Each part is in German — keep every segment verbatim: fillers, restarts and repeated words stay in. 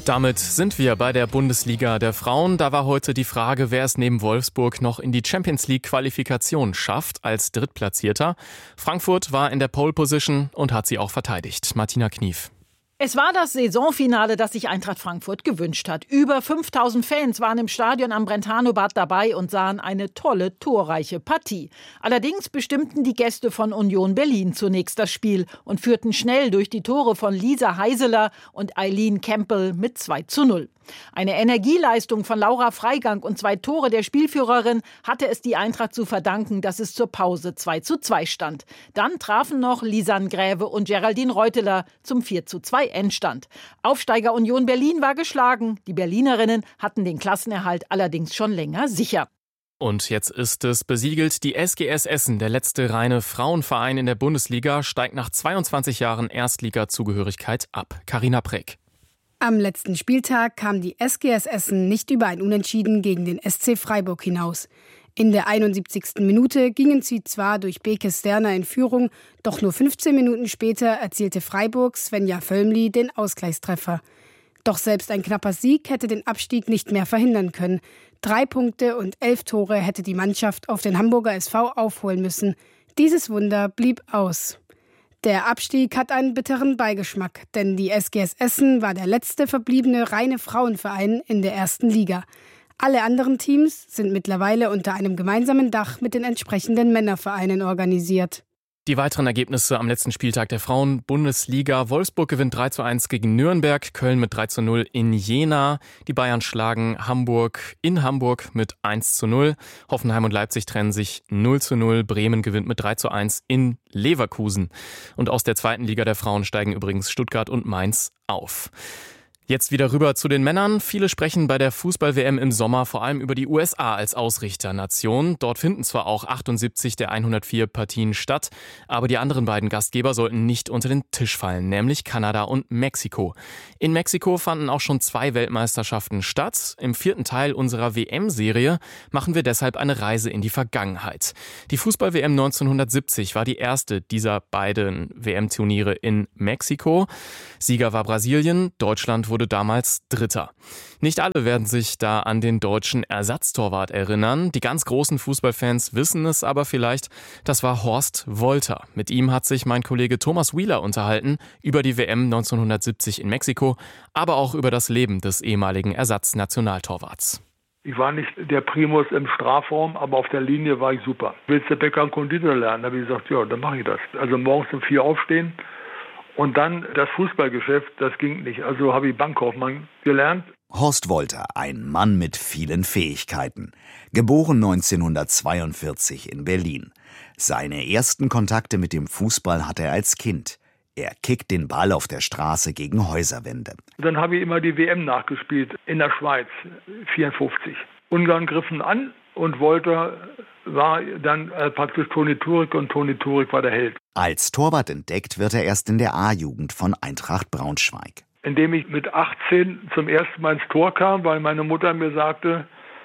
Damit sind wir bei der Bundesliga der Frauen. Da war heute die Frage, wer es neben Wolfsburg noch in die Champions-League-Qualifikation schafft als Drittplatzierter. Frankfurt war in der Pole-Position und hat sie auch verteidigt. Martina Knief. Es war das Saisonfinale, das sich Eintracht Frankfurt gewünscht hat. Über fünftausend Fans waren im Stadion am Brentano-Bad dabei und sahen eine tolle, torreiche Partie. Allerdings bestimmten die Gäste von Union Berlin zunächst das Spiel und führten schnell durch die Tore von Lisa Heiseler und Eileen Campbell mit zwei zu null. Eine Energieleistung von Laura Freigang und zwei Tore der Spielführerin hatte es die Eintracht zu verdanken, dass es zur Pause zwei zu zwei stand. Dann trafen noch Lisanne Gräve und Geraldine Reuteler zum vier zu zwei Endstand. Aufsteiger Union Berlin war geschlagen. Die Berlinerinnen hatten den Klassenerhalt allerdings schon länger sicher. Und jetzt ist es besiegelt. Die S G S Essen, der letzte reine Frauenverein in der Bundesliga, steigt nach zweiundzwanzig Jahren Erstliga-Zugehörigkeit ab. Carina Preck. Am letzten Spieltag kam die S G S Essen nicht über ein Unentschieden gegen den S C Freiburg hinaus. In der einundsiebzigsten Minute gingen sie zwar durch Beke Sterner in Führung, doch nur fünfzehn Minuten später erzielte Freiburgs Svenja Völmli den Ausgleichstreffer. Doch selbst ein knapper Sieg hätte den Abstieg nicht mehr verhindern können. Drei Punkte und elf Tore hätte die Mannschaft auf den Hamburger S V aufholen müssen. Dieses Wunder blieb aus. Der Abstieg hat einen bitteren Beigeschmack, denn die S G S Essen war der letzte verbliebene reine Frauenverein in der ersten Liga. Alle anderen Teams sind mittlerweile unter einem gemeinsamen Dach mit den entsprechenden Männervereinen organisiert. Die weiteren Ergebnisse am letzten Spieltag der Frauen-Bundesliga. Wolfsburg gewinnt drei zu eins gegen Nürnberg, Köln mit drei zu null in Jena. Die Bayern schlagen Hamburg in Hamburg mit eins zu null. Hoffenheim und Leipzig trennen sich null zu null. Bremen gewinnt mit drei zu eins in Leverkusen. Und aus der zweiten Liga der Frauen steigen übrigens Stuttgart und Mainz auf. Jetzt wieder rüber zu den Männern. Viele sprechen bei der Fußball-W M im Sommer vor allem über die U S A als Ausrichternation. Dort finden zwar auch achtundsiebzig der hundertvier Partien statt, aber die anderen beiden Gastgeber sollten nicht unter den Tisch fallen, nämlich Kanada und Mexiko. In Mexiko fanden auch schon zwei Weltmeisterschaften statt. Im vierten Teil unserer W M-Serie machen wir deshalb eine Reise in die Vergangenheit. Die Fußball-W M neunzehnhundertsiebzig war die erste dieser beiden W M-Turniere in Mexiko. Sieger war Brasilien, Deutschland wurde damals Dritter. Nicht alle werden sich da an den deutschen Ersatztorwart erinnern. Die ganz großen Fußballfans wissen es aber vielleicht. Das war Horst Wolter. Mit ihm hat sich mein Kollege Thomas Wieler unterhalten über die W M neunzehnhundertsiebzig in Mexiko, aber auch über das Leben des ehemaligen Ersatznationaltorwarts. Ich war nicht der Primus im Strafraum, aber auf der Linie war ich super. Willst du Bäcker und Konditor lernen? Da habe ich gesagt, ja, dann mache ich das. Also morgens um vier aufstehen. Und dann das Fußballgeschäft, das ging nicht. Also habe ich Bankkaufmann gelernt. Horst Wolter, ein Mann mit vielen Fähigkeiten. Geboren neunzehnhundertzweiundvierzig in Berlin. Seine ersten Kontakte mit dem Fußball hatte er als Kind. Er kickt den Ball auf der Straße gegen Häuserwände. Dann habe ich immer die W M nachgespielt in der Schweiz, vierundfünfzig. Ungarn griffen an und Wolter war dann äh, praktisch Toni Turek und Toni Turek war der Held. Als Torwart entdeckt wird er erst in der A-Jugend von Eintracht Braunschweig. Indem ich mit achtzehn zum ersten Mal ins Tor kam, weil meine Mutter mir sagte,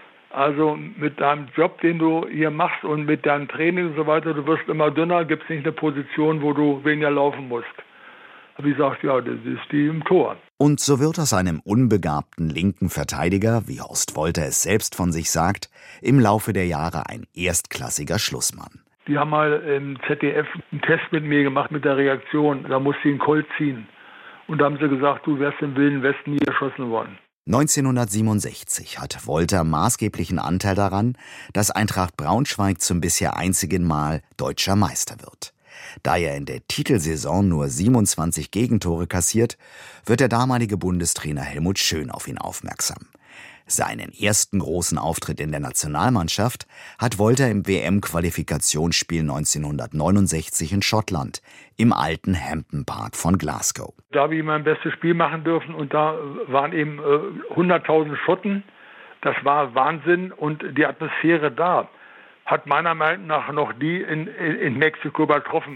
also mit deinem Job, den du hier machst und mit deinem Training und so weiter, du wirst immer dünner, gibt es nicht eine Position, wo du weniger laufen musst. Habe ich gesagt, ja, das ist die im Tor. Und so wird aus einem unbegabten linken Verteidiger, wie Horst Wolter es selbst von sich sagt, im Laufe der Jahre ein erstklassiger Schlussmann. Die haben mal im Z D F einen Test mit mir gemacht mit der Reaktion. Da musste ich einen Colt ziehen. Und da haben sie gesagt, du wärst im Wilden Westen nie erschossen worden. neunzehnhundertsiebenundsechzig hat Wolter maßgeblichen Anteil daran, dass Eintracht Braunschweig zum bisher einzigen Mal deutscher Meister wird. Da er in der Titelsaison nur siebenundzwanzig Gegentore kassiert, wird der damalige Bundestrainer Helmut Schön auf ihn aufmerksam. Seinen ersten großen Auftritt in der Nationalmannschaft hat Wolter im W M-Qualifikationsspiel neunzehnhundertneunundsechzig in Schottland, im alten Hampden Park von Glasgow. Da habe ich mein bestes Spiel machen dürfen und da waren eben äh, hunderttausend Schotten. Das war Wahnsinn und die Atmosphäre da hat meiner Meinung nach noch die in, in, in Mexiko übertroffen.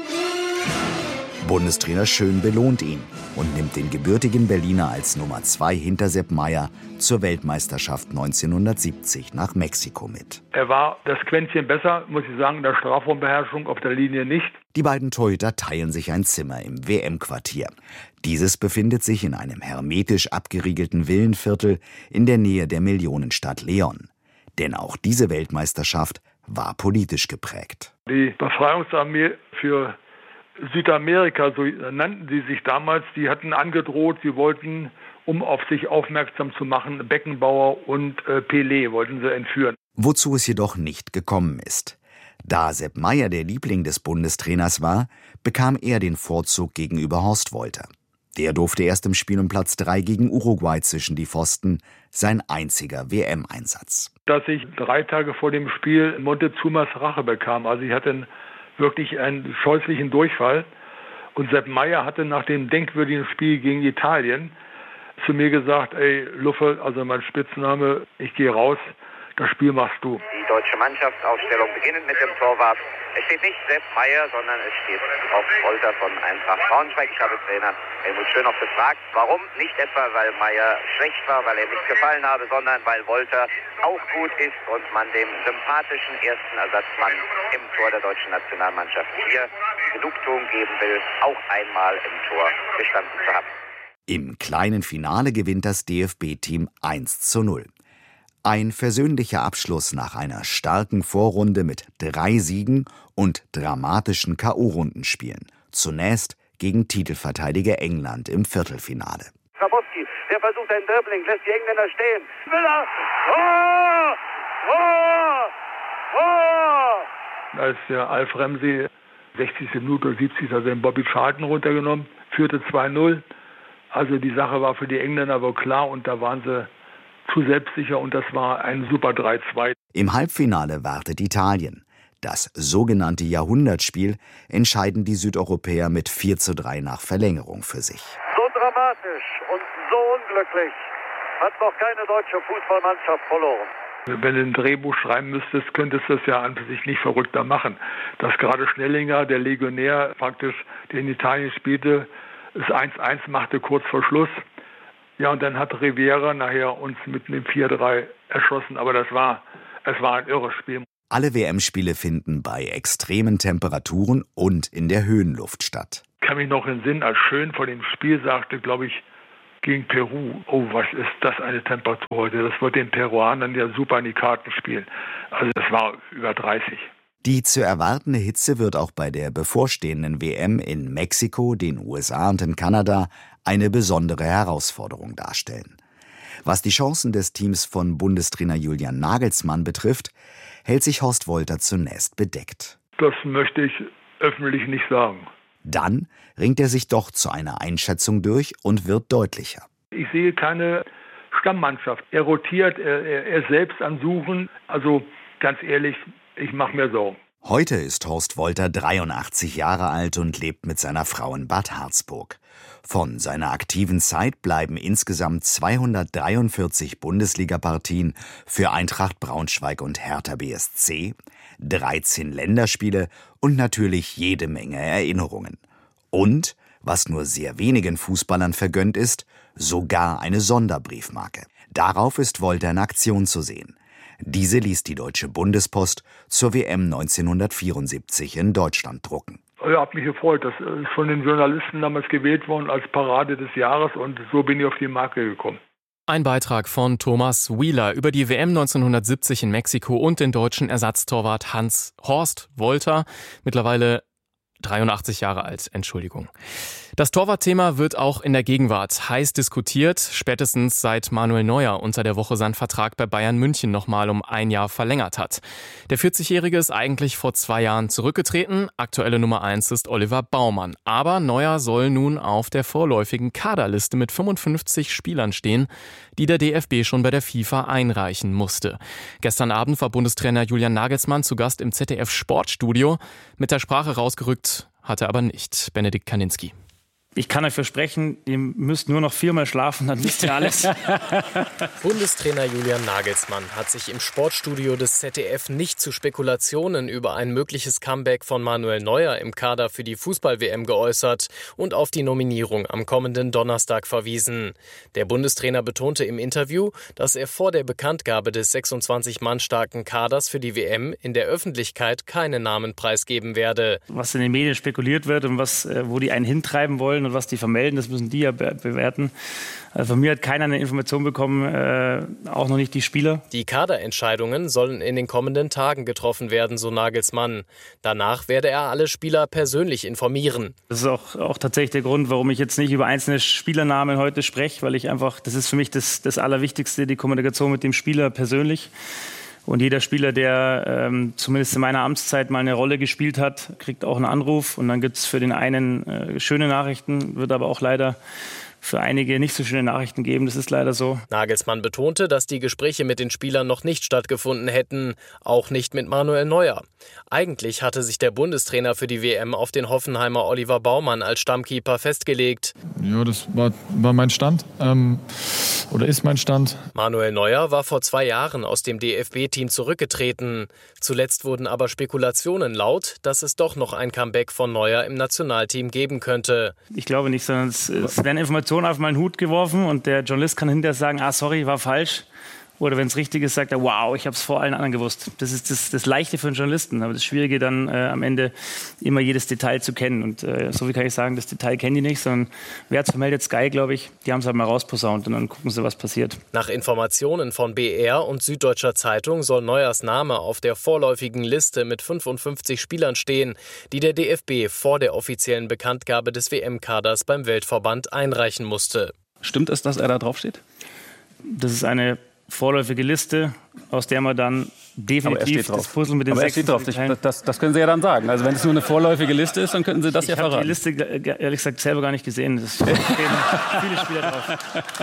Bundestrainer Schön belohnt ihn und nimmt den gebürtigen Berliner als Nummer zwei hinter Sepp Maier zur Weltmeisterschaft neunzehnhundertsiebzig nach Mexiko mit. Er war das Quäntchen besser, muss ich sagen, in der Strafraumbeherrschung, auf der Linie nicht. Die beiden Torhüter teilen sich ein Zimmer im W M-Quartier. Dieses befindet sich in einem hermetisch abgeriegelten Villenviertel in der Nähe der Millionenstadt Leon. Denn auch diese Weltmeisterschaft war politisch geprägt. Die Befreiungsarmee für Südamerika, so nannten sie sich damals, die hatten angedroht, sie wollten, um auf sich aufmerksam zu machen, Beckenbauer und äh, Pelé wollten sie entführen. Wozu es jedoch nicht gekommen ist. Da Sepp Maier der Liebling des Bundestrainers war, bekam er den Vorzug gegenüber Horst Wolter. Der durfte erst im Spiel um Platz drei gegen Uruguay zwischen die Pfosten, sein einziger W M-Einsatz. Dass ich drei Tage vor dem Spiel Montezumas Rache bekam. Also ich hatte wirklich einen scheußlichen Durchfall. Und Sepp Maier hatte nach dem denkwürdigen Spiel gegen Italien zu mir gesagt, ey Luffe, also mein Spitzname, ich gehe raus, das Spiel machst du. Die deutsche Mannschaftsaufstellung beginnend mit dem Torwart. Es steht nicht Sepp Maier, sondern es steht Horst Wolter von Eintracht Braunschweig. Ich habe Trainer Helmut Schönhoff gefragt, warum? Nicht etwa, weil Maier schlecht war, weil er nicht gefallen habe, sondern weil Wolter auch gut ist und man dem sympathischen ersten Ersatzmann im Tor der deutschen Nationalmannschaft hier Genugtuung geben will, auch einmal im Tor gestanden zu haben. Im kleinen Finale gewinnt das D F B-Team eins zu null. Ein versöhnlicher Abschluss nach einer starken Vorrunde mit drei Siegen und dramatischen K O-Rundenspielen. Zunächst gegen Titelverteidiger England im Viertelfinale. Grabowski, der versucht ein Dribbling, lässt die Engländer stehen. Müller! Tor! Tor! Tor! Als der Alf Ramsey sechzigste Minute oder siebzigste hat den Bobby Charlton runtergenommen, führte zwei null. Also die Sache war für die Engländer wohl klar und da waren sie zu selbstsicher und das war ein super drei zwei. Im Halbfinale wartet Italien. Das sogenannte Jahrhundertspiel entscheiden die Südeuropäer mit vier zu drei nach Verlängerung für sich. So dramatisch und so unglücklich hat noch keine deutsche Fußballmannschaft verloren. Wenn du ein Drehbuch schreiben müsstest, könntest du es ja an sich nicht verrückter machen. Dass gerade Schnellinger, der Legionär praktisch, der in Italien spielte, es eins eins machte kurz vor Schluss. Ja, und dann hat Rivera nachher uns mit einem vier drei erschossen. Aber das war, es war ein irres Spiel. Alle W M-Spiele finden bei extremen Temperaturen und in der Höhenluft statt. Ich kann mich noch in Sinn, als Schön vor dem Spiel sagte, glaube ich, gegen Peru, oh, was ist das eine Temperatur heute? Das wird den Peruanern ja super in die Karten spielen. Also das war über dreißig. Die zu erwartende Hitze wird auch bei der bevorstehenden W M in Mexiko, den U S A und in Kanada eine besondere Herausforderung darstellen. Was die Chancen des Teams von Bundestrainer Julian Nagelsmann betrifft, hält sich Horst Wolter zunächst bedeckt. Das möchte ich öffentlich nicht sagen. Dann ringt er sich doch zu einer Einschätzung durch und wird deutlicher. Ich sehe keine Stammmannschaft. Er rotiert, er, er, er selbst an Suchen. Also ganz ehrlich, ich mache mir Sorgen. Heute ist Horst Wolter dreiundachtzig Jahre alt und lebt mit seiner Frau in Bad Harzburg. Von seiner aktiven Zeit bleiben insgesamt zweihundertdreiundvierzig Bundesliga-Partien für Eintracht Braunschweig und Hertha B S C, dreizehn Länderspiele und natürlich jede Menge Erinnerungen. Und, was nur sehr wenigen Fußballern vergönnt ist, sogar eine Sonderbriefmarke. Darauf ist Wolter in Aktion zu sehen. Diese ließ die Deutsche Bundespost zur W M neunzehnhundertvierundsiebzig in Deutschland drucken. Ich habe mich gefreut. Das ist von den Journalisten damals gewählt worden als Parade des Jahres und so bin ich auf die Marke gekommen. Ein Beitrag von Thomas Wheeler über die W M neunzehnhundertsiebzig in Mexiko und den deutschen Ersatztorwart Hans Horst Wolter, mittlerweile dreiundachtzig Jahre alt, Entschuldigung. Das Torwartthema wird auch in der Gegenwart heiß diskutiert, spätestens seit Manuel Neuer unter der Woche seinen Vertrag bei Bayern München nochmal um ein Jahr verlängert hat. Der vierzigjährige ist eigentlich vor zwei Jahren zurückgetreten, aktuelle Nummer eins ist Oliver Baumann. Aber Neuer soll nun auf der vorläufigen Kaderliste mit fünfundfünfzig Spielern stehen, die der D F B schon bei der FIFA einreichen musste. Gestern Abend war Bundestrainer Julian Nagelsmann zu Gast im Z D F Sportstudio. Mit der Sprache rausgerückt hat er aber nicht. Benedikt Kaninski. Ich kann euch versprechen, ihr müsst nur noch viermal schlafen, dann wisst ihr alles. Bundestrainer Julian Nagelsmann hat sich im Sportstudio des Z D F nicht zu Spekulationen über ein mögliches Comeback von Manuel Neuer im Kader für die Fußball-W M geäußert und auf die Nominierung am kommenden Donnerstag verwiesen. Der Bundestrainer betonte im Interview, dass er vor der Bekanntgabe des sechsundzwanzig Mann starken Kaders für die W M in der Öffentlichkeit keine Namen preisgeben werde. Was in den Medien spekuliert wird und was, wo die einen hintreiben wollen, wollen und was die vermelden, das müssen die ja be- bewerten. Also von mir hat keiner eine Information bekommen, äh, auch noch nicht die Spieler. Die Kaderentscheidungen sollen in den kommenden Tagen getroffen werden, so Nagelsmann. Danach werde er alle Spieler persönlich informieren. Das ist auch, auch tatsächlich der Grund, warum ich jetzt nicht über einzelne Spielernamen heute spreche, weil ich einfach, das ist für mich das, das Allerwichtigste, die Kommunikation mit dem Spieler persönlich. Und jeder Spieler, der ähm, zumindest in meiner Amtszeit mal eine Rolle gespielt hat, kriegt auch einen Anruf. Und dann gibt es für den einen äh, schöne Nachrichten, wird aber auch leider für einige nicht so schöne Nachrichten geben. Das ist leider so. Nagelsmann betonte, dass die Gespräche mit den Spielern noch nicht stattgefunden hätten, auch nicht mit Manuel Neuer. Eigentlich hatte sich der Bundestrainer für die W M auf den Hoffenheimer Oliver Baumann als Stammkeeper festgelegt. Ja, das war, war mein Stand ähm, oder ist mein Stand. Manuel Neuer war vor zwei Jahren aus dem D F B-Team zurückgetreten. Zuletzt wurden aber Spekulationen laut, dass es doch noch ein Comeback von Neuer im Nationalteam geben könnte. Ich glaube nicht, sondern es, es werden Informationen auf meinen Hut geworfen und der Journalist kann hinterher sagen, ah sorry, war falsch. Oder wenn es richtig ist, sagt er, wow, ich habe es vor allen anderen gewusst. Das ist das, das Leichte für einen Journalisten, aber das Schwierige dann äh, am Ende immer jedes Detail zu kennen. Und äh, so wie kann ich sagen, das Detail kennen die nicht, sondern wer hat es vermeldet? Sky, glaube ich. Die haben es halt mal rausposaunt und dann gucken sie, was passiert. Nach Informationen von B R und Süddeutscher Zeitung soll Neuers Name auf der vorläufigen Liste mit fünfundfünfzig Spielern stehen, die der D F B vor der offiziellen Bekanntgabe des W M-Kaders beim Weltverband einreichen musste. Stimmt es, dass er da draufsteht? Das ist eine vorläufige Liste, aus der man dann definitiv das Puzzle mit den Aber er steht drauf. Das, das, das können Sie ja dann sagen. Also wenn es nur eine vorläufige Liste ist, dann könnten Sie das ich ja verraten. Ich habe die Liste ehrlich gesagt selber gar nicht gesehen. Es stehen viele Spieler drauf.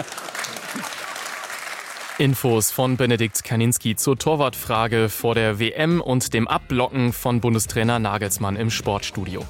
Infos von Benedikt Kaninski zur Torwartfrage vor der W M und dem Abblocken von Bundestrainer Nagelsmann im Sportstudio.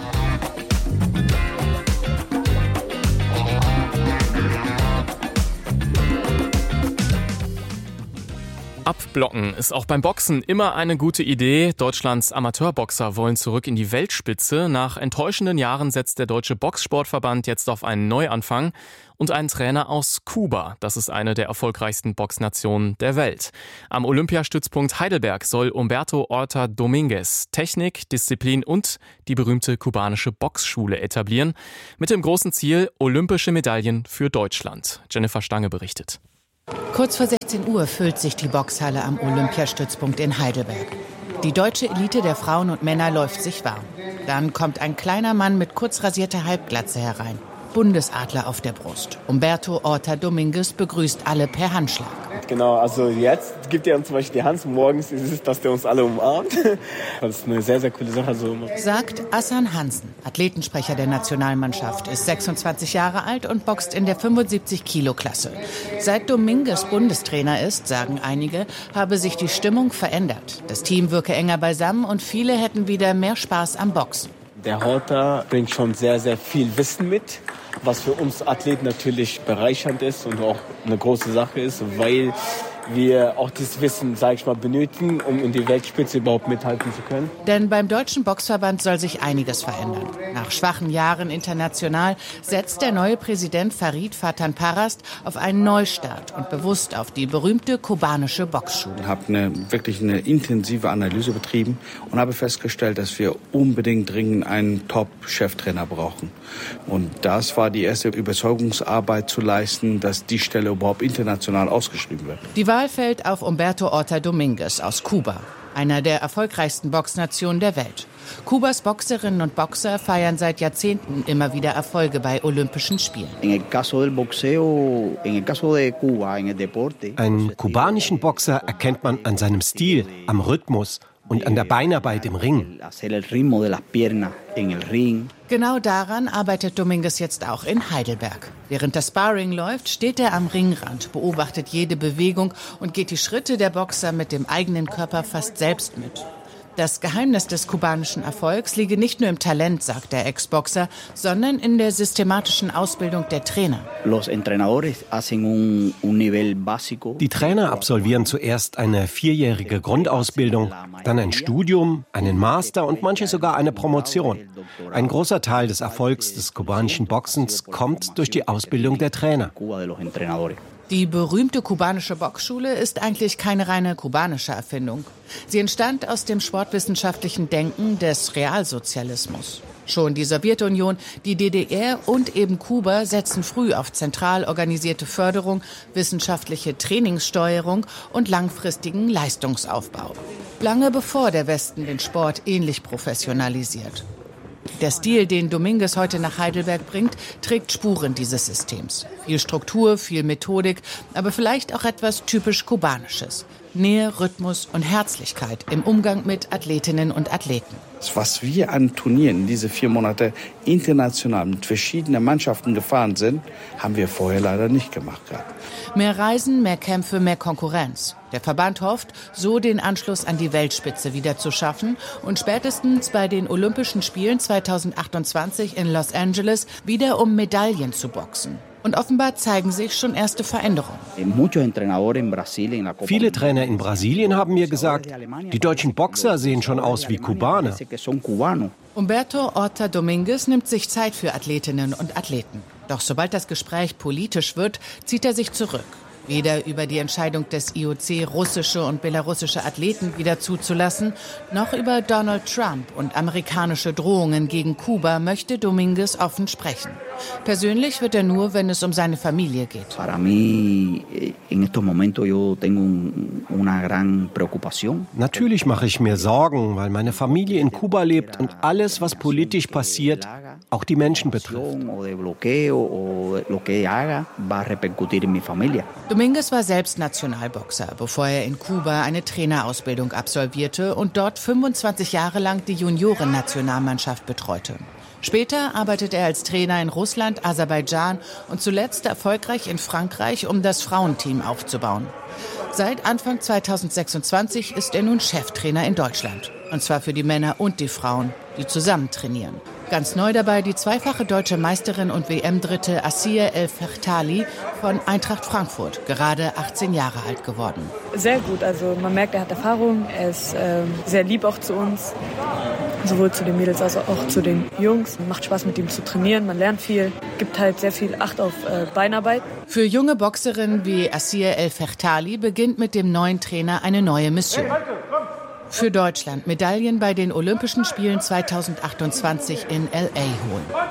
Abblocken ist auch beim Boxen immer eine gute Idee. Deutschlands Amateurboxer wollen zurück in die Weltspitze. Nach enttäuschenden Jahren setzt der Deutsche Boxsportverband jetzt auf einen Neuanfang und einen Trainer aus Kuba. Das ist eine der erfolgreichsten Boxnationen der Welt. Am Olympiastützpunkt Heidelberg soll Humberto Orta Dominguez Technik, Disziplin und die berühmte kubanische Boxschule etablieren. Mit dem großen Ziel olympische Medaillen für Deutschland. Jennifer Stange berichtet. Kurz vor sechzehn Uhr füllt sich die Boxhalle am Olympiastützpunkt in Heidelberg. Die deutsche Elite der Frauen und Männer läuft sich warm. Dann kommt ein kleiner Mann mit kurz rasierter Halbglatze herein. Bundesadler auf der Brust. Humberto Orta Dominguez begrüßt alle per Handschlag. Genau, also jetzt gibt er uns zum Beispiel die Hand. Morgens ist es, dass der uns alle umarmt. Das ist eine sehr, sehr coole Sache. Also sagt Assan Hansen, Athletensprecher der Nationalmannschaft, ist sechsundzwanzig Jahre alt und boxt in der fünfundsiebzig Kilo Klasse. Seit Dominguez Bundestrainer ist, sagen einige, habe sich die Stimmung verändert. Das Team wirke enger beisammen und viele hätten wieder mehr Spaß am Boxen. Der Horta bringt schon sehr, sehr viel Wissen mit, was für uns Athleten natürlich bereichernd ist und auch eine große Sache ist, weil wir auch dieses Wissen, sage ich mal, benötigen, um in die Weltspitze überhaupt mithalten zu können. Denn beim Deutschen Boxverband soll sich einiges verändern. Nach schwachen Jahren international setzt der neue Präsident Farid Fatan Parast auf einen Neustart und bewusst auf die berühmte kubanische Boxschule. Ich habe eine, wirklich eine intensive Analyse betrieben und habe festgestellt, dass wir unbedingt dringend einen Top-Cheftrainer brauchen. Und das war die erste Überzeugungsarbeit zu leisten, dass die Stelle überhaupt international ausgeschrieben wird. Die Wahl fällt auf Humberto Orta Dominguez aus Kuba, einer der erfolgreichsten Boxnationen der Welt. Kubas Boxerinnen und Boxer feiern seit Jahrzehnten immer wieder Erfolge bei Olympischen Spielen. Einen kubanischen Boxer erkennt man an seinem Stil, am Rhythmus und an der Beinarbeit im Ring. Genau daran arbeitet Dominguez jetzt auch in Heidelberg. Während das Sparring läuft, steht er am Ringrand, beobachtet jede Bewegung und geht die Schritte der Boxer mit dem eigenen Körper fast selbst mit. Das Geheimnis des kubanischen Erfolgs liege nicht nur im Talent, sagt der Ex-Boxer, sondern in der systematischen Ausbildung der Trainer. Die Trainer absolvieren zuerst eine vierjährige Grundausbildung, dann ein Studium, einen Master und manche sogar eine Promotion. Ein großer Teil des Erfolgs des kubanischen Boxens kommt durch die Ausbildung der Trainer. Die berühmte kubanische Boxschule ist eigentlich keine reine kubanische Erfindung. Sie entstand aus dem sportwissenschaftlichen Denken des Realsozialismus. Schon die Sowjetunion, die D D R und eben Kuba setzen früh auf zentral organisierte Förderung, wissenschaftliche Trainingssteuerung und langfristigen Leistungsaufbau. Lange bevor der Westen den Sport ähnlich professionalisiert. Der Stil, den Dominguez heute nach Heidelberg bringt, trägt Spuren dieses Systems. Viel Struktur, viel Methodik, aber vielleicht auch etwas typisch Kubanisches. Nähe, Rhythmus und Herzlichkeit im Umgang mit Athletinnen und Athleten. Was wir an Turnieren diese vier Monate international mit verschiedenen Mannschaften gefahren sind, haben wir vorher leider nicht gemacht gehabt. Mehr Reisen, mehr Kämpfe, mehr Konkurrenz. Der Verband hofft, so den Anschluss an die Weltspitze wieder zu schaffen und spätestens bei den Olympischen Spielen zweitausendachtundzwanzig in Los Angeles wieder um Medaillen zu boxen. Und offenbar zeigen sich schon erste Veränderungen. Viele Trainer in Brasilien haben mir gesagt, die deutschen Boxer sehen schon aus wie Kubaner. Humberto Horta Dominguez nimmt sich Zeit für Athletinnen und Athleten. Doch sobald das Gespräch politisch wird, zieht er sich zurück. Weder über die Entscheidung des I O C, russische und belarussische Athleten wieder zuzulassen, noch über Donald Trump und amerikanische Drohungen gegen Kuba möchte Dominguez offen sprechen. Persönlich wird er nur, wenn es um seine Familie geht. Natürlich mache ich mir Sorgen, weil meine Familie in Kuba lebt und alles, was politisch passiert, auch die Menschen betrifft. Dominguez war selbst Nationalboxer, bevor er in Kuba eine Trainerausbildung absolvierte und dort fünfundzwanzig Jahre lang die Juniorennationalmannschaft betreute. Später arbeitete er als Trainer in Russland, Aserbaidschan und zuletzt erfolgreich in Frankreich, um das Frauenteam aufzubauen. Seit Anfang zweitausendsechsundzwanzig ist er nun Cheftrainer in Deutschland. Und zwar für die Männer und die Frauen, die zusammen trainieren. Ganz neu dabei die zweifache deutsche Meisterin und W M-Dritte Asiye El Fertali von Eintracht Frankfurt, gerade achtzehn Jahre alt geworden. Sehr gut, also man merkt, er hat Erfahrung, er ist ähm, sehr lieb auch zu uns, sowohl zu den Mädels als auch zu den Jungs. Macht Spaß mit ihm zu trainieren, man lernt viel, gibt halt sehr viel Acht auf äh, Beinarbeit. Für junge Boxerinnen wie Asiye El Fertali beginnt mit dem neuen Trainer eine neue Mission. Für Deutschland Medaillen bei den Olympischen Spielen zweitausendachtundzwanzig in L A holen.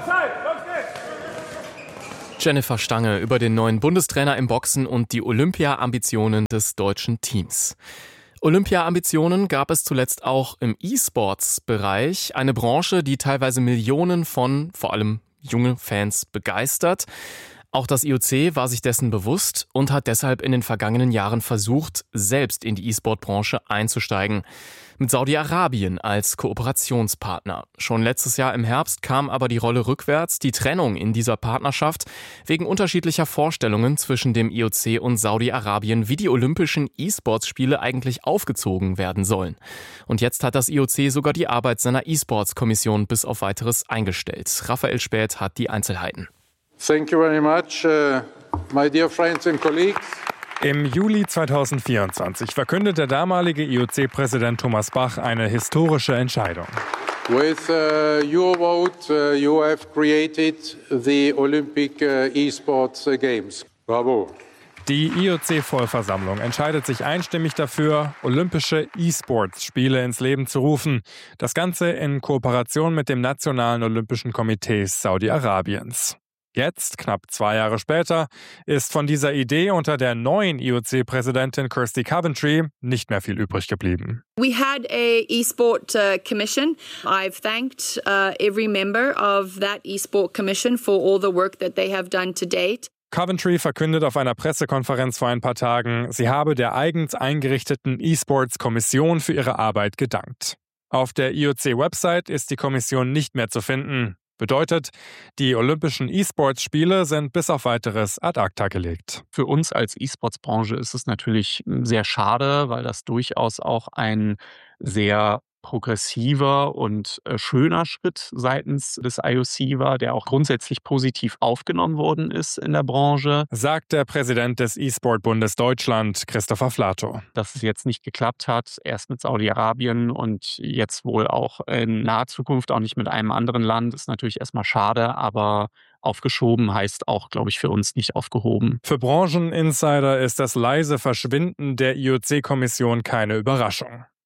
Jennifer Stange über den neuen Bundestrainer im Boxen und die Olympia-Ambitionen des deutschen Teams. Olympia-Ambitionen gab es zuletzt auch im E-Sports-Bereich, eine Branche, die teilweise Millionen von, vor allem junge Fans, begeistert. Auch das I O C war sich dessen bewusst und hat deshalb in den vergangenen Jahren versucht, selbst in die E-Sport-Branche einzusteigen. Mit Saudi-Arabien als Kooperationspartner. Schon letztes Jahr im Herbst kam aber die Rolle rückwärts, die Trennung in dieser Partnerschaft, wegen unterschiedlicher Vorstellungen zwischen dem I O C und Saudi-Arabien, wie die Olympischen E-Sports-Spiele eigentlich aufgezogen werden sollen. Und jetzt hat das I O C sogar die Arbeit seiner E-Sports-Kommission bis auf Weiteres eingestellt. Raphael Späth hat die Einzelheiten. Thank you very much, uh, my dear friends and colleagues. Im Juli zweitausendvierundzwanzig verkündet der damalige I O C-Präsident Thomas Bach eine historische Entscheidung. With uh, your vote, uh, you have created the Olympic uh, E-Sports Games. Bravo. Die I O C-Vollversammlung entscheidet sich einstimmig dafür, Olympische E-Sports-Spiele ins Leben zu rufen. Das Ganze in Kooperation mit dem Nationalen Olympischen Komitee Saudi-Arabiens. Jetzt, knapp zwei Jahre später, ist von dieser Idee unter der neuen I O C-Präsidentin Kirsty Coventry nicht mehr viel übrig geblieben. We had a e-sport uh, commission. I've thanked uh, every member of that e-sport commission for all the work that they have done to date. Coventry verkündet auf einer Pressekonferenz vor ein paar Tagen, sie habe der eigens eingerichteten E-Sports-Kommission für ihre Arbeit gedankt. Auf der I O C-Website ist die Kommission nicht mehr zu finden. Bedeutet, die Olympischen E-Sports-Spiele sind bis auf Weiteres ad acta gelegt. Für uns als E-Sports-Branche ist es natürlich sehr schade, weil das durchaus auch ein sehr progressiver und äh, schöner Schritt seitens des I O C war, der auch grundsätzlich positiv aufgenommen worden ist in der Branche. Sagt der Präsident des E-Sport-Bundes Deutschland, Christopher Flato. Dass es jetzt nicht geklappt hat, erst mit Saudi-Arabien und jetzt wohl auch in naher Zukunft auch nicht mit einem anderen Land, ist natürlich erstmal schade, aber aufgeschoben heißt auch, glaube ich, für uns nicht aufgehoben. Für Brancheninsider ist das leise Verschwinden der I O C-Kommission keine Überraschung.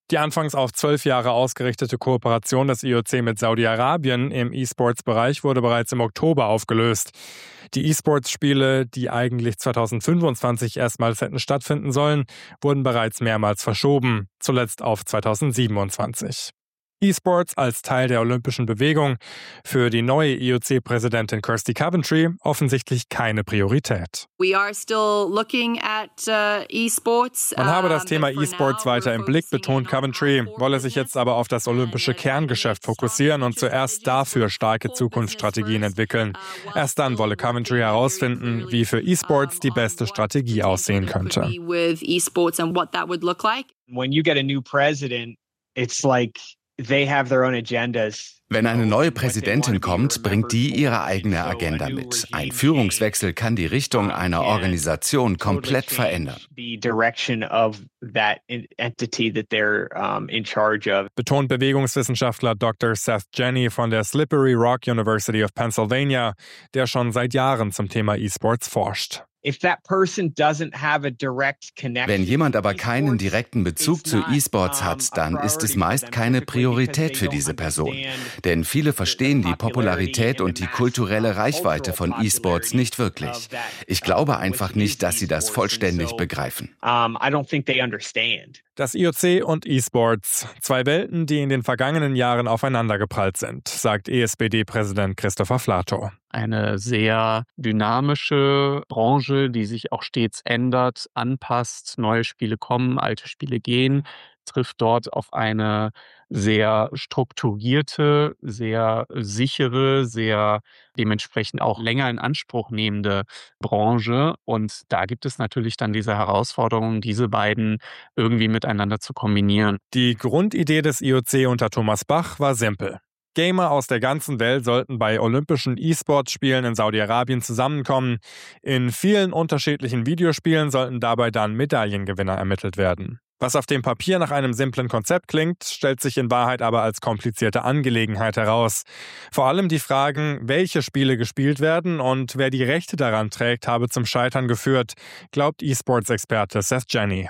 Die anfangs auf zwölf Jahre ausgerichtete Kooperation des I O C mit Saudi-Arabien im E-Sports-Bereich wurde bereits im Oktober aufgelöst. Die E-Sports-Spiele, die eigentlich zweitausendfünfundzwanzig erstmals hätten stattfinden sollen, wurden bereits mehrmals verschoben, zuletzt auf zweitausendsiebenundzwanzig. E-Sports als Teil der olympischen Bewegung, für die neue I O C-Präsidentin Kirsty Coventry offensichtlich keine Priorität. We are still looking at uh, e-sports. Man habe das Thema E-Sports weiter im Blick, betont Coventry, wolle sich jetzt aber auf das olympische Kerngeschäft fokussieren und zuerst dafür starke Zukunftsstrategien entwickeln. Erst dann wolle Coventry herausfinden, wie für E-Sports die beste Strategie aussehen könnte. When you get a new president, it's like they have their own agendas. Wenn eine neue Präsidentin kommt, bringt die ihre eigene Agenda mit. Ein Führungswechsel kann die Richtung einer Organisation komplett verändern. Betont Bewegungswissenschaftler Doktor Seth Jenney von der Slippery Rock University of Pennsylvania, der schon seit Jahren zum Thema E-Sports forscht. Wenn jemand aber keinen direkten Bezug zu E-Sports hat, dann ist es meist keine Priorität für diese Person. Denn viele verstehen die Popularität und die kulturelle Reichweite von E-Sports nicht wirklich. Ich glaube einfach nicht, dass sie das vollständig begreifen. Das I O C und E-Sports, zwei Welten, die in den vergangenen Jahren aufeinandergeprallt sind, sagt E S P D-Präsident Christopher Flato. Eine sehr dynamische Branche, die sich auch stets ändert, anpasst, neue Spiele kommen, alte Spiele gehen, trifft dort auf eine sehr strukturierte, sehr sichere, sehr dementsprechend auch länger in Anspruch nehmende Branche. Und da gibt es natürlich dann diese Herausforderung, diese beiden irgendwie miteinander zu kombinieren. Die Grundidee des I O C unter Thomas Bach war simpel. Gamer aus der ganzen Welt sollten bei olympischen E-Sports-Spielen in Saudi-Arabien zusammenkommen. In vielen unterschiedlichen Videospielen sollten dabei dann Medaillengewinner ermittelt werden. Was auf dem Papier nach einem simplen Konzept klingt, stellt sich in Wahrheit aber als komplizierte Angelegenheit heraus. Vor allem die Fragen, welche Spiele gespielt werden und wer die Rechte daran trägt, habe zum Scheitern geführt, glaubt E-Sports-Experte Seth Jenney.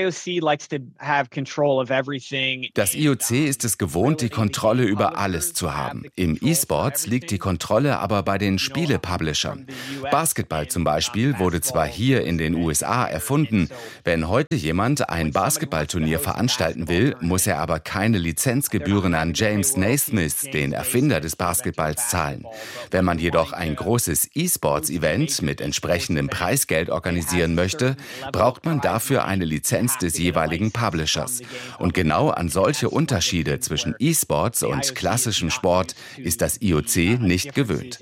Das I O C ist es gewohnt, die Kontrolle über alles zu haben. Im E-Sports liegt die Kontrolle aber bei den Spiele-Publishern. Basketball zum Beispiel wurde zwar hier in den U S A erfunden. Wenn heute jemand ein Basketballturnier veranstalten will, muss er aber keine Lizenzgebühren an James Naismith, den Erfinder des Basketballs, zahlen. Wenn man jedoch ein großes E-Sports-Event mit entsprechendem Preisgeld organisieren möchte, braucht man dafür eine Lizenz des jeweiligen Publishers. Und genau an solche Unterschiede zwischen E-Sports und klassischem Sport ist das I O C nicht gewöhnt.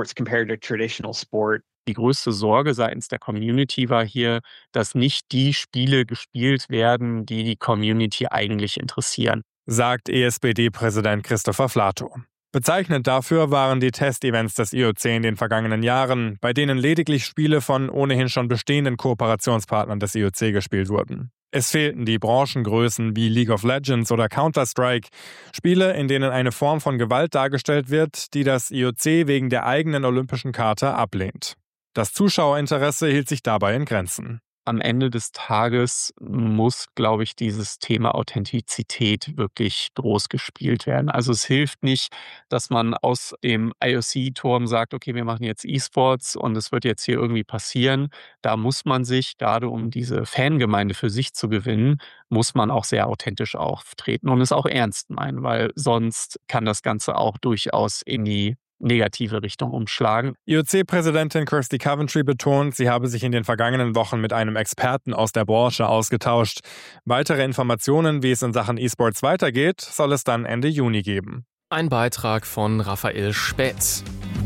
Die größte Sorge seitens der Community war hier, dass nicht die Spiele gespielt werden, die die Community eigentlich interessieren, sagt E S P D-Präsident Christopher Flato. Bezeichnend dafür waren die Testevents des I O C in den vergangenen Jahren, bei denen lediglich Spiele von ohnehin schon bestehenden Kooperationspartnern des I O C gespielt wurden. Es fehlten die Branchengrößen wie League of Legends oder Counter-Strike, Spiele, in denen eine Form von Gewalt dargestellt wird, die das I O C wegen der eigenen olympischen Charta ablehnt. Das Zuschauerinteresse hielt sich dabei in Grenzen. Am Ende des Tages muss, glaube ich, dieses Thema Authentizität wirklich groß gespielt werden. Also es hilft nicht, dass man aus dem I O C-Turm sagt, okay, wir machen jetzt E-Sports und es wird jetzt hier irgendwie passieren. Da muss man sich, gerade um diese Fangemeinde für sich zu gewinnen, muss man auch sehr authentisch auftreten und es auch ernst meinen, weil sonst kann das Ganze auch durchaus in die negative Richtung umschlagen. I O C-Präsidentin Kirsty Coventry betont, sie habe sich in den vergangenen Wochen mit einem Experten aus der Branche ausgetauscht. Weitere Informationen, wie es in Sachen E-Sports weitergeht, soll es dann Ende Juni geben. Ein Beitrag von Raphael Späth.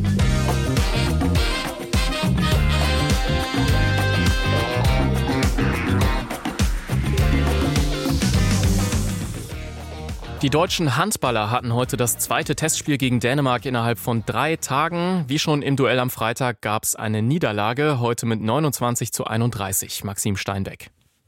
Die deutschen Handballer hatten heute das zweite Testspiel gegen Dänemark innerhalb von drei Tagen. Wie schon im Duell am Freitag gab es eine Niederlage, heute mit neunundzwanzig zu einunddreißig. Maxim Steinbeck.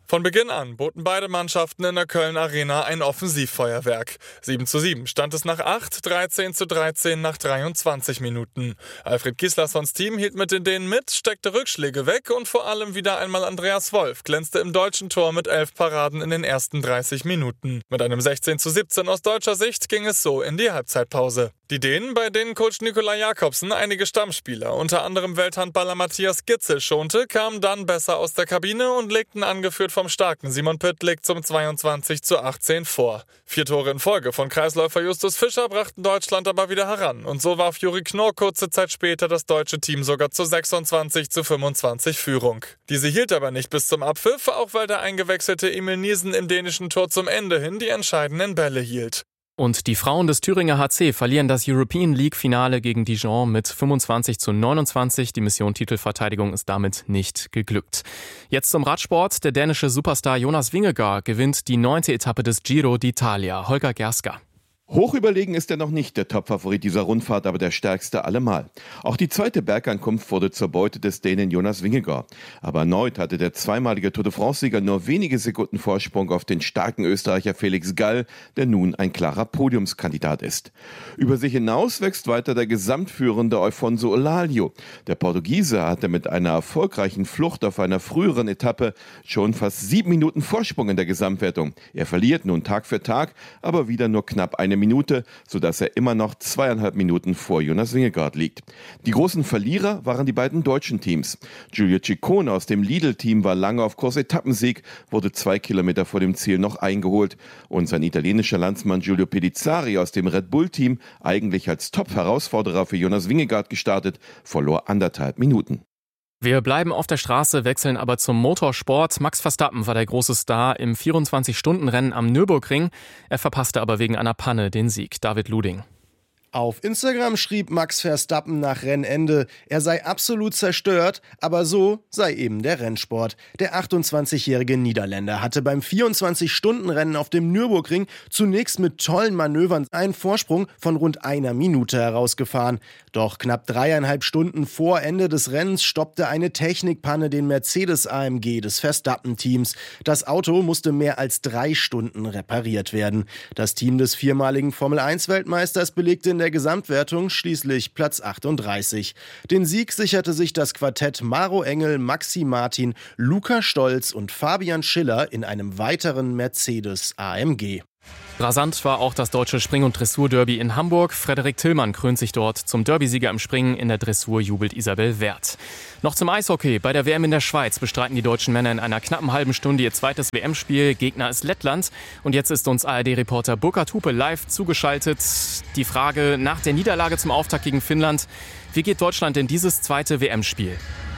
Von Beginn an boten beide Mannschaften in der Köln Arena ein Offensivfeuerwerk. sieben zu sieben stand es nach acht, dreizehn zu dreizehn nach dreiundzwanzig Minuten. Alfred Gislasons Team hielt mit den Dänen mit, steckte Rückschläge weg und vor allem wieder einmal Andreas Wolf glänzte im deutschen Tor mit elf Paraden in den ersten dreißig Minuten. Mit einem sechzehn zu siebzehn aus deutscher Sicht ging es so in die Halbzeitpause. Die Dänen, bei denen Coach Nikolaj Jakobsen einige Stammspieler, unter anderem Welthandballer Matthias Gitzel, schonte, kamen dann besser aus der Kabine und legten angeführt vom starken Simon Pytlik zum zweiundzwanzig zu achtzehn vor. Vier Tore in Folge von Kreisläufer Justus Fischer brachten Deutschland aber wieder heran und so warf Juri Knorr kurze Zeit später das deutsche Team sogar zu sechsundzwanzig zu fünfundzwanzig Führung. Diese hielt aber nicht bis zum Abpfiff, auch weil der eingewechselte Emil Niesen im dänischen Tor zum Ende hin die entscheidenden Bälle hielt. Und die Frauen des Thüringer H C verlieren das European League-Finale gegen Dijon mit fünfundzwanzig zu neunundzwanzig. Die Mission Titelverteidigung ist damit nicht geglückt. Jetzt zum Radsport. Der dänische Superstar Jonas Vingegaard gewinnt die neunte Etappe des Giro d'Italia. Holger Gerska. Hoch überlegen ist er noch nicht, der Topfavorit dieser Rundfahrt, aber der stärkste allemal. Auch die zweite Bergankunft wurde zur Beute des Dänen Jonas Vingegaard. Aber erneut hatte der zweimalige Tour de France-Sieger nur wenige Sekunden Vorsprung auf den starken Österreicher Felix Gall, der nun ein klarer Podiumskandidat ist. Über sich hinaus wächst weiter der gesamtführende Alfonso Olalio. Der Portugiese hatte mit einer erfolgreichen Flucht auf einer früheren Etappe schon fast sieben Minuten Vorsprung in der Gesamtwertung. Er verliert nun Tag für Tag, aber wieder nur knapp eine Minute, sodass er immer noch zweieinhalb Minuten vor Jonas Vingegaard liegt. Die großen Verlierer waren die beiden deutschen Teams. Giulio Ciccone aus dem Lidl-Team war lange auf Kurs Etappensieg, wurde zwei Kilometer vor dem Ziel noch eingeholt. Und sein italienischer Landsmann Giulio Pedizzari aus dem Red Bull-Team, eigentlich als Top-Herausforderer für Jonas Vingegaard gestartet, verlor anderthalb Minuten. Wir bleiben auf der Straße, wechseln aber zum Motorsport. Max Verstappen war der große Star im vierundzwanzig-Stunden-Rennen am Nürburgring. Er verpasste aber wegen einer Panne den Sieg. David Luding. Auf Instagram schrieb Max Verstappen nach Rennende, er sei absolut zerstört, aber so sei eben der Rennsport. Der achtundzwanzigjährige Niederländer hatte beim vierundzwanzig-Stunden-Rennen auf dem Nürburgring zunächst mit tollen Manövern einen Vorsprung von rund einer Minute herausgefahren. Doch knapp dreieinhalb Stunden vor Ende des Rennens stoppte eine Technikpanne den Mercedes A M G des Verstappen-Teams. Das Auto musste mehr als drei Stunden repariert werden. Das Team des viermaligen Formel eins Weltmeisters belegte in der Gesamtwertung schließlich Platz achtunddreißig. Den Sieg sicherte sich das Quartett Maro Engel, Maxi Martin, Luca Stolz und Fabian Schiller in einem weiteren Mercedes A M G. Rasant war auch das deutsche Spring- und Dressur-Derby in Hamburg. Frederik Tillmann krönt sich dort zum Derbysieger im Springen. In der Dressur jubelt Isabel Werth. Noch zum Eishockey. Bei der W M in der Schweiz bestreiten die deutschen Männer in einer knappen halben Stunde ihr zweites W M-Spiel. Gegner ist Lettland. Und jetzt ist uns A R D-Reporter Burkhard Hupe live zugeschaltet. Die Frage nach der Niederlage zum Auftakt gegen Finnland. Wie geht Deutschland in dieses zweite W M-Spiel?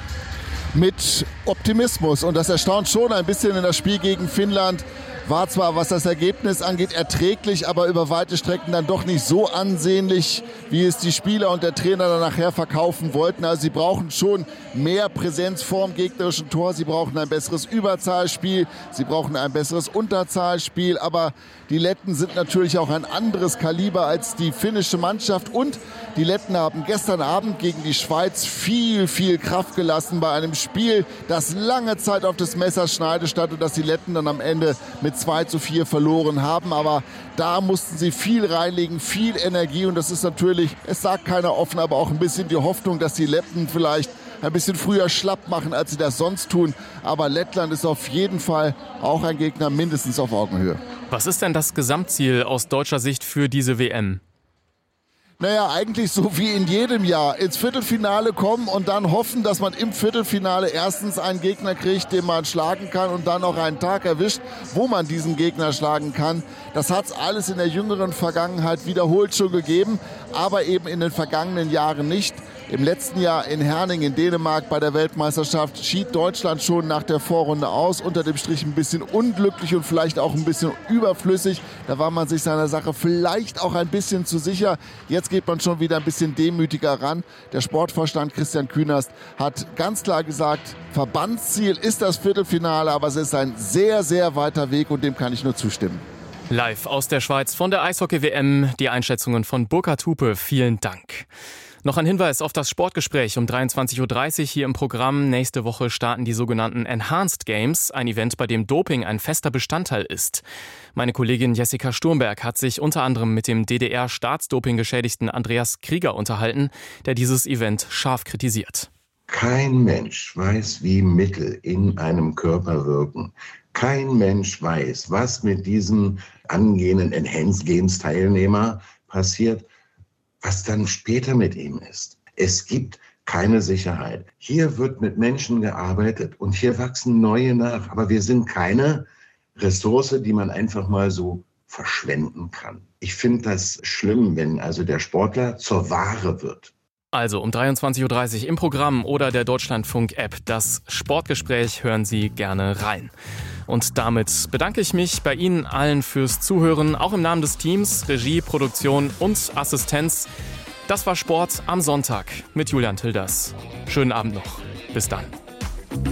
Mit Optimismus. Und das erstaunt schon ein bisschen in das Spiel gegen Finnland. War zwar, was das Ergebnis angeht, erträglich, aber über weite Strecken dann doch nicht so ansehnlich, wie es die Spieler und der Trainer dann nachher verkaufen wollten. Also sie brauchen schon mehr Präsenz vorm gegnerischen Tor. Sie brauchen ein besseres Überzahlspiel, sie brauchen ein besseres Unterzahlspiel. Aber die Letten sind natürlich auch ein anderes Kaliber als die finnische Mannschaft. Und die Letten haben gestern Abend gegen die Schweiz viel, viel Kraft gelassen bei einem Spiel, das lange Zeit auf das Messerschneide stand und das die Letten dann am Ende mit zwei zu vier verloren haben. Aber da mussten sie viel reinlegen, viel Energie. Und das ist natürlich, es sagt keiner offen, aber auch ein bisschen die Hoffnung, dass die Letten vielleicht ein bisschen früher schlapp machen, als sie das sonst tun. Aber Lettland ist auf jeden Fall auch ein Gegner mindestens auf Augenhöhe. Was ist denn das Gesamtziel aus deutscher Sicht für diese W M? Naja, eigentlich so wie in jedem Jahr. Ins Viertelfinale kommen und dann hoffen, dass man im Viertelfinale erstens einen Gegner kriegt, den man schlagen kann und dann auch einen Tag erwischt, wo man diesen Gegner schlagen kann. Das hat es alles in der jüngeren Vergangenheit wiederholt schon gegeben, aber eben in den vergangenen Jahren nicht. Im letzten Jahr in Herning in Dänemark bei der Weltmeisterschaft schied Deutschland schon nach der Vorrunde aus. Unter dem Strich ein bisschen unglücklich und vielleicht auch ein bisschen überflüssig. Da war man sich seiner Sache vielleicht auch ein bisschen zu sicher. Jetzt geht man schon wieder ein bisschen demütiger ran. Der Sportvorstand Christian Künast hat ganz klar gesagt, Verbandsziel ist das Viertelfinale, aber es ist ein sehr, sehr weiter Weg und dem kann ich nur zustimmen. Live aus der Schweiz von der Eishockey-W M, die Einschätzungen von Burkhard Hupe. Vielen Dank. Noch ein Hinweis auf das Sportgespräch um dreiundzwanzig Uhr dreißig hier im Programm. Nächste Woche starten die sogenannten Enhanced Games, ein Event, bei dem Doping ein fester Bestandteil ist. Meine Kollegin Jessica Sturmberg hat sich unter anderem mit dem D D R-Staatsdoping-Geschädigten Andreas Krieger unterhalten, der dieses Event scharf kritisiert. Kein Mensch weiß, wie Mittel in einem Körper wirken. Kein Mensch weiß, was mit diesem angehenden Enhanced Games Teilnehmer passiert, was dann später mit ihm ist. Es gibt keine Sicherheit. Hier wird mit Menschen gearbeitet und hier wachsen neue nach. Aber wir sind keine Ressource, die man einfach mal so verschwenden kann. Ich finde das schlimm, wenn also der Sportler zur Ware wird. Also um dreiundzwanzig Uhr dreißig im Programm oder der Deutschlandfunk-App. Das Sportgespräch, hören Sie gerne rein. Und damit bedanke ich mich bei Ihnen allen fürs Zuhören, auch im Namen des Teams, Regie, Produktion und Assistenz. Das war Sport am Sonntag mit Julian Tilders. Schönen Abend noch. Bis dann.